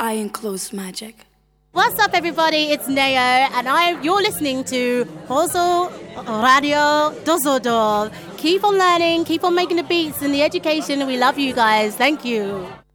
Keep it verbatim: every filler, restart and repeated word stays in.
eye and close magic. What's up, everybody? It's Neo, and I you're listening to Hoso Radio Dozodol. Keep on learning, keep on making the beats and the education. We love you guys. Thank you.